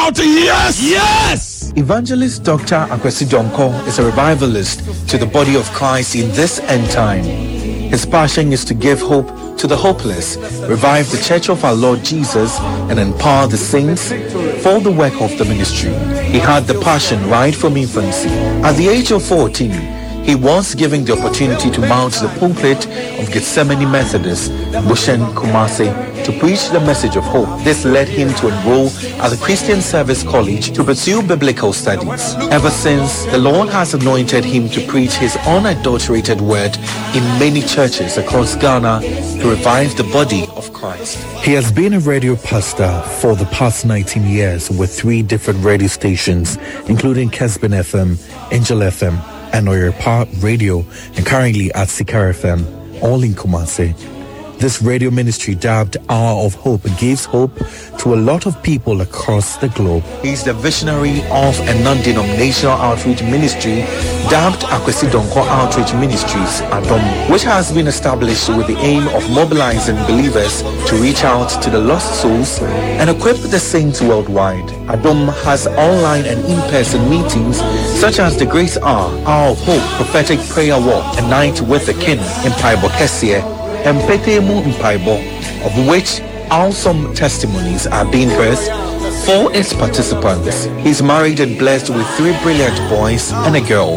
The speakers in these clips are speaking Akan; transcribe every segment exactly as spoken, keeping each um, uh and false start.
shout yes, yes. Evangelist Doctor Akwesi Donko is a revivalist to the body of Christ in this end time. His passion is to give hope to the hopeless, revive the Church of our Lord Jesus, and empower the saints for the work of the ministry. He had the passion right from infancy. At the age of fourteen, he was given the opportunity to mount the pulpit of Gethsemane Methodist, Bushen, Kumasi, to preach the message of hope. This led him to enroll at the Christian Service College to pursue biblical studies. Ever since, the Lord has anointed him to preach his unadulterated word in many churches across Ghana to revive the body of Christ. He has been a radio pastor for the past nineteen years with three different radio stations, including Kesbin F M, Angel F M, and Oyerepa Radio, and currently at Sikar F M, all in Kumasi. This radio ministry, dubbed Hour of Hope, gives hope to a lot of people across the globe. He's the visionary of a non-denominational outreach ministry dubbed Akwesi Donko Outreach Ministries, Adom, which has been established with the aim of mobilizing believers to reach out to the lost souls and equip the saints worldwide. Adom has online and in-person meetings such as the Grace Hour, Hour of Hope, Prophetic Prayer Walk, A Night with the King in Paibo Kessie, and Petemu Mpaibo, of which awesome testimonies are being heard for its participants. He's married and blessed with three brilliant boys and a girl.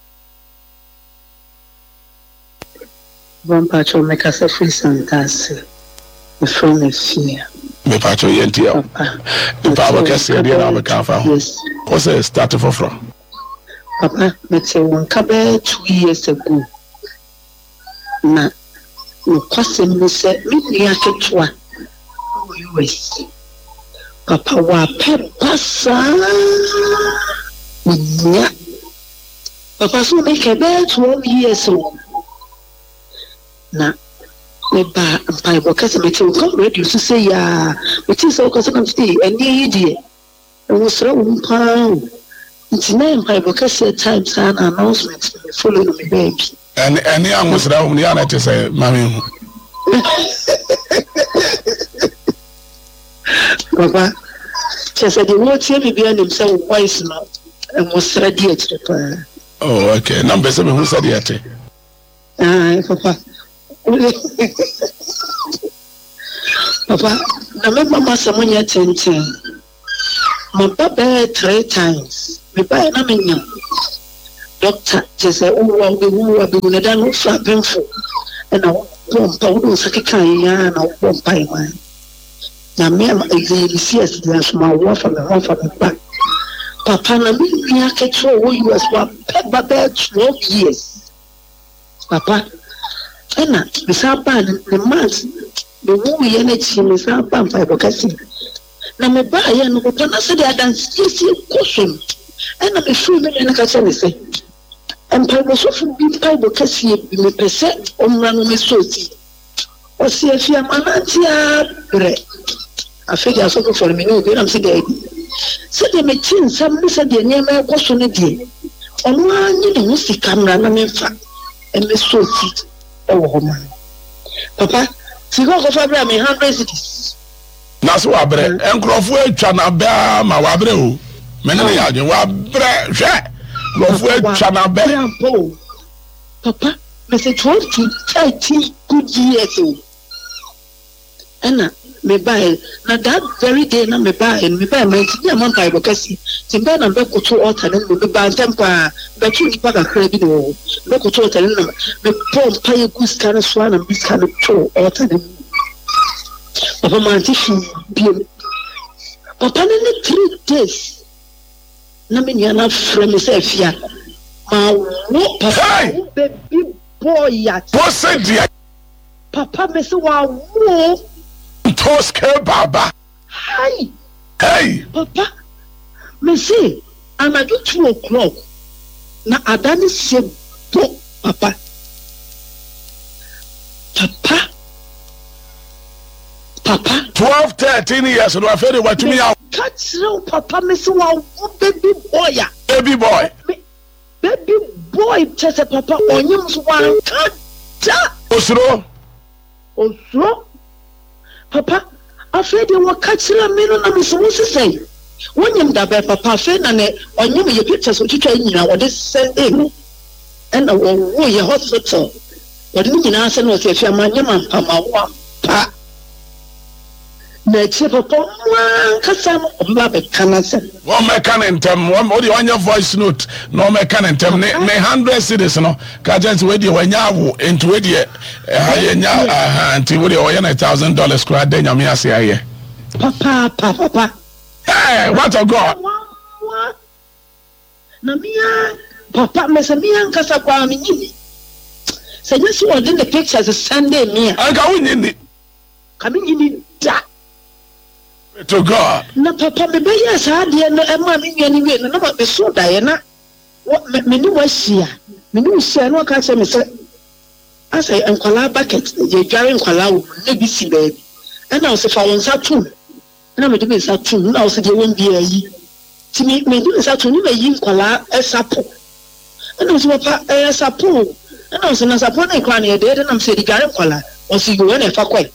Vampacho make us a free santasi. The phone is here. Me pacho yentia. Me papa kesi edi na me kafa. Yes. What's the start for from? Papa, me say one kabe two years ago. Na no kwasem no se me nia ketwa U S. Papa wa pepasa. Nya. Papa so make kabe twelve years old. Na me ba mpa bo kase me tin come radio so say ya me tin so ko so come stay eni yidie e wo sra wo mpa ntina mpa bo kase times an announcement follow me baby and eni an sra wo ni ana te say mami baba chese de wo tie me bia nim say voice no e wo sra die tire pa. Oh okay, number seven who said yet? Ah papa Papa, na me mama samunya tenten. My papa three times. Me buy na me nyam. Doctor just say, "Oh, we we we we na no fa painful." And I pom pa wo so kekan ya na pom pa man. Na me the C S the small one for the one for the back. Papa na me nya ketro wo U S wa pe baba twelve years. Papa Ena, misaba the months the wo ye na chi misaba mfa bokasi na me ba ye no ko na se dia dance si kosom ena me fu me na ka che me se empa bo so fu bi mfa bokasi bi me pese omra no me soti o se afia manantia bre afia so ko for me no bi na se dia se de me chin sam me se dia nyema koso ne die ono anyi ne ho si camera na me mfa e me soti. Oh man, Papa, si go go fabra me hundred cities. Na so abre, enkrofo atwa na ba ma wabre o. Me ne ya je wabre, hwe. Enkrofo atwa na ba. Papa, me say twelve to thirteen good years o. Ana me buy na that very day na me buy me buy me ti am buy bokasi. Ti buy na be koto altar na me buy tempa be tu ni pa kakra bi no. Be koto altar na me pom pay gusta na so na biska no to altar na. Papa man ti fi bi. Papa na three days. Na me nya na frame me say fia. Ma wo papa baby boy ya. What's it? Papa me say wa wo Toske Baba. Hi. Hey. Papa. Me say, I'm at two o'clock. Na Adani se bo, Papa. Papa. Papa. Twelve, thirteen years. No, I feel what to me out. Catch you, Papa. Me say, wow, baby boy. Baby boy. Me, baby boy. Just a Papa. On you one cut. Osro. Osro. Papa, afraid you were catching a minute and Miss Lucy say. When you da be papa fe na ne onyem ye pictures otwitwa nyina wo de send in and wo ye hospital wo de nyina se no se afia manyema mpamawa pa na che papa mwa kasa mo mba be kana se wo me kan entem wo de onye voice note no me kan entem ne ne one hundred cedis no ka just we de wanya wo into we de ha ye nya aha nti we de o ye na one thousand dollars kura de nyame ase aye papa papa papa hey what a god na mia papa me se mia kasa kwa minyini se yesu o de the pictures Sunday mia anka wunyini ka minyini da to god na papa me be yes ade no e ma me nyani we na ma be so da ye na me ni wahia me ni wahia no ka che me se asa enkwala bucket je dware enkwala wo na bi si ba bi e na o se fa won sa tu na me de be sa tu na o se de won bi ayi ti me me de sa tu ni me yi enkwala e sapo e na o se papa e sapo e na o se na sapo na kwa na e de na me se di dware enkwala o se go na fa kwai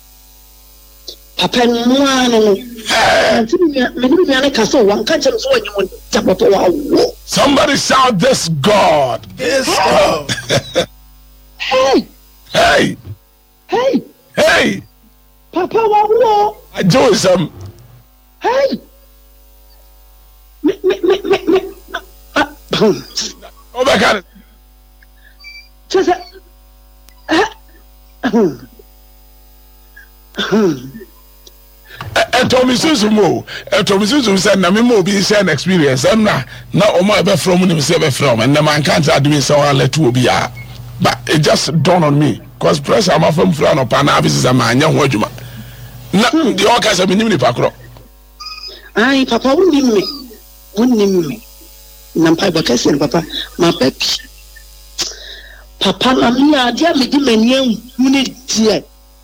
papa no no anti me me me na ka so wan ka chem so wanyim ta papa wa wo. Somebody shout this god. This god. Hey hey hey hey papa wa wo. I do some. Hey me me me me me ah oh my god just ah e to me susumo e to me susum say na me mo bi share experience na na o ma be from ni say be from and na man can't admin say one let obi a but it just dawned on me cause pressure am from from no pa na bi say ma anya ho adwuma na the all guys be nim ni pakro ai papa woni me woni me na pa ba kase papa ma papi papa na mi a dia me di mani an woni die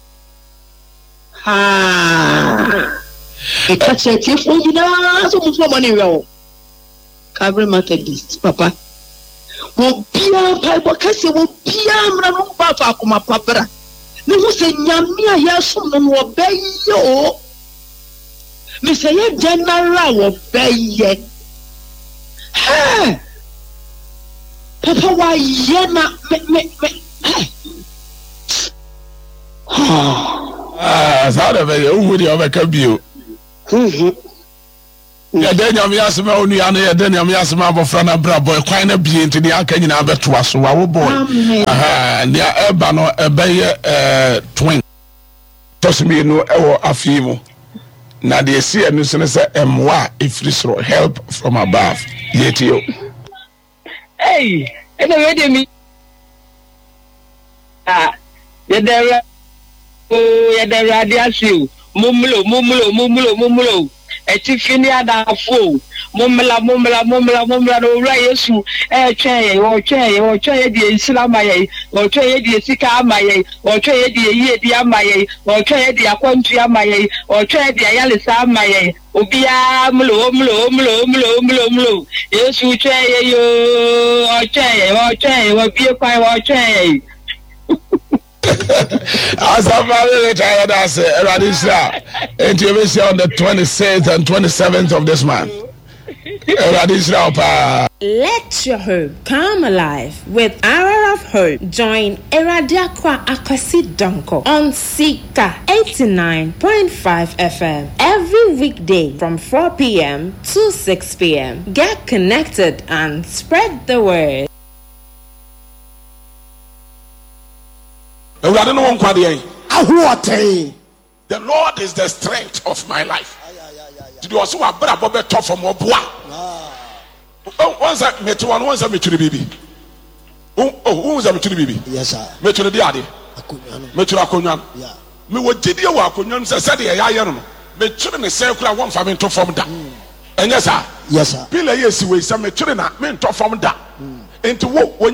ha e ka che che fo yi na so mo fo mani wo Calvary Methodist papa wo bia pa ba kase wo bia mra no pa fa akoma papra ne ho se nyame a yeso no wo beyo me se ye general wo beye ha papa wa ye na me me me ah sa da be o wuri o be ka bio mhm ya de nyame asema onu ya na ya de nyame asema abofra na bra boy kwan na bie ntini aka nyina beto aso wa wo boy aha ndia eba no ebe ye eh twin tosimi no ewo afimu na de esi enu sene se emwa ifrisro help from above yetio hey ene we de mi ah ye de oh ye de radiation mumulo mumulo mumulo mumulo eti fini adafo mumla mumla mumla mumla no ra yesu e twen o twen o twen di islam aye o twen di sika amaye o twen di ye di amaye o twen di akwantu amaye o twen di ayalisa amaye obia mlo mlo mlo mlo mlo mlo yesu twen yo o twen o twen o bie kwa o twen as a family tired as Radisha and you will see on the twenty-sixth and twenty-seventh of this month. Radisha, let your hope come alive with Hour of Hope. Join Eradiakwa Akwasi Donko on Sika eighty-nine point five F M every weekday from four p.m. to six p.m. Get connected and spread the word. The Lord is the strength of my life. Did you also have a bobber top from Obua? Once I met one, once I met you, baby. Oh, who was I met you, baby? Yes, sir. Met you the daddy. Met you a conyan. Me what did you walk on? Said I am. Met you in the circle. One family to form that. And yes, sir. Yes, sir. Pilla, yes, we some children, men to form that. And to walk when